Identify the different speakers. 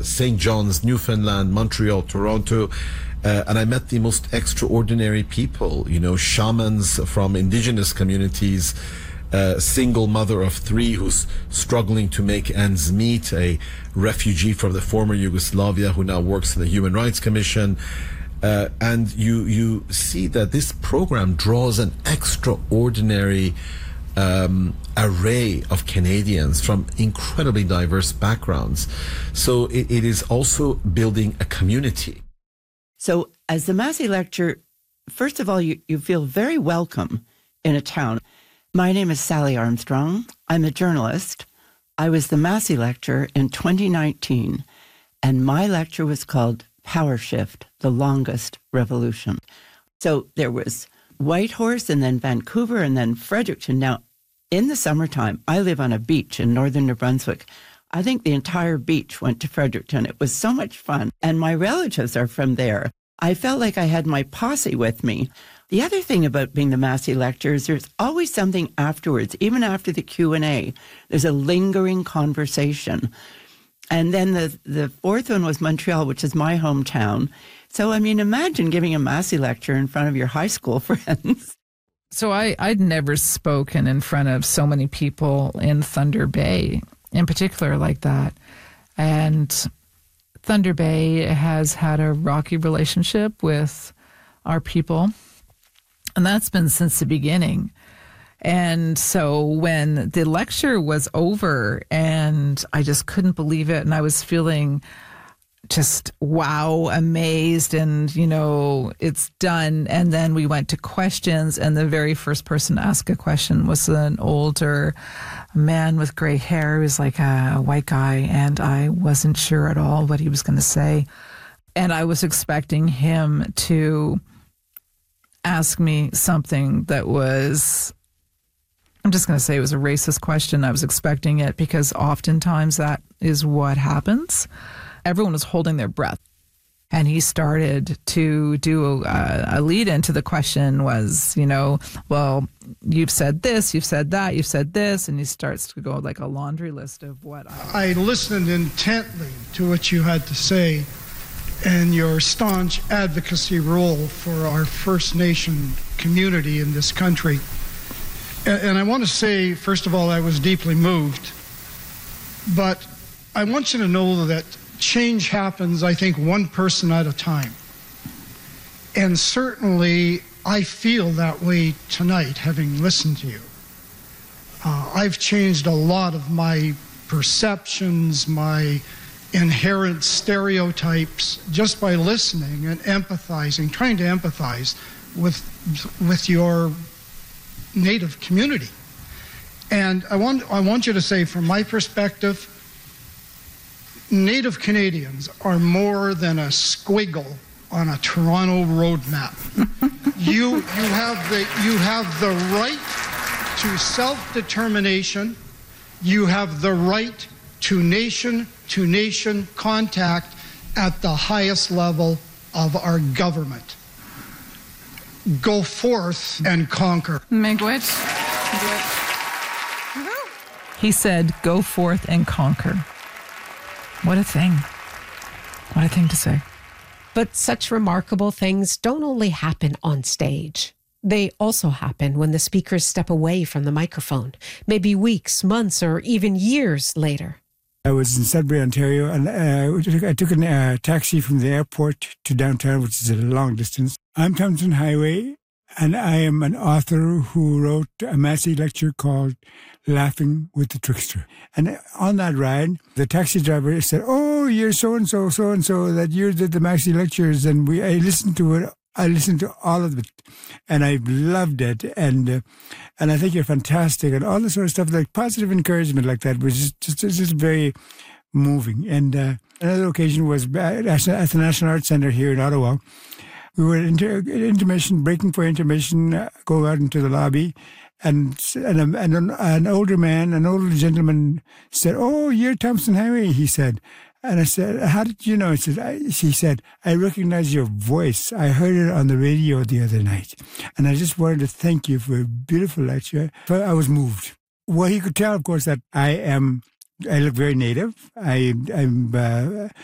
Speaker 1: St. John's, Newfoundland, Montreal, Toronto. And I met the most extraordinary people, shamans from indigenous communities, a single mother of 3 who's struggling to make ends meet, a refugee from the former Yugoslavia who now works in the Human Rights Commission. And you see that this program draws an extraordinary array of Canadians from incredibly diverse backgrounds. So it is also building a community.
Speaker 2: So as the Massey Lecture, first of all, you feel very welcome in a town. My name is Sally Armstrong. I'm a journalist. I was the Massey Lecturer in 2019, and my lecture was called Power Shift, the Longest Revolution. So there was Whitehorse and then Vancouver and then Fredericton. Now, in the summertime, I live on a beach in northern New Brunswick. I think the entire beach went to Fredericton. It was so much fun. And my relatives are from there. I felt like I had my posse with me. The other thing about being the Massey Lecturer is there's always something afterwards, even after the Q&A. There's a lingering conversation. And then the fourth one was Montreal, which is my hometown. So, imagine giving a Massey Lecture in front of your high school friends.
Speaker 3: So I'd never spoken in front of so many people in Thunder Bay, in particular like that. And Thunder Bay has had a rocky relationship with our people. And that's been since the beginning. And so when the lecture was over and I just couldn't believe it, and I was feeling just wow, amazed, and it's done. And then we went to questions, and the very first person to ask a question was an older man with gray hair. He was like a white guy, and I wasn't sure at all what he was going to say. And I was expecting him to ask me something that was, I'm just going to say it was a racist question. I was expecting it because oftentimes that is what happens. Everyone was holding their breath. And he started to do a lead into the question was, well, you've said this, you've said that, you've said this. And he starts to go like a laundry list of what
Speaker 4: I listened intently to what you had to say and your staunch advocacy role for our First Nation community in this country. And I want to say, first of all, I was deeply moved. But I want you to know that change happens, I think, one person at a time. And certainly, I feel that way tonight, having listened to you. I've changed a lot of my perceptions, my inherent stereotypes, just by listening and empathizing, trying to empathize with your Native community. And I want you to say, from my perspective, Native Canadians are more than a squiggle on a Toronto road map. You have the right to self-determination. You have the right to nation contact at the highest level of our government. Go forth and conquer.
Speaker 3: Miigwech. He said, go forth and conquer. What a thing. What a thing to say.
Speaker 5: But such remarkable things don't only happen on stage. They also happen when the speakers step away from the microphone, maybe weeks, months, or even years later.
Speaker 6: I was in Sudbury, Ontario, and I took a taxi from the airport to downtown, which is a long distance. I'm Thompson Highway, and I am an author who wrote a Massey lecture called Laughing with the Trickster. And on that ride, the taxi driver said, "Oh, you're so-and-so, that you did the Massey lectures." And I listened to it. I listened to all of it, and I loved it. And I think you're fantastic, and all this sort of stuff, like positive encouragement like that, was just very moving. And another occasion was at the National Arts Centre here in Ottawa. We were at intermission, breaking for intermission, going out into the lobby, and an older man, an older gentleman said, "Oh, you're Thompson Highway," he said. And I said, "How did you know?" He said, "I recognize your voice. I heard it on the radio the other night. And I just wanted to thank you for a beautiful lecture." I was moved. Well, he could tell, of course, that I look very Native. I'm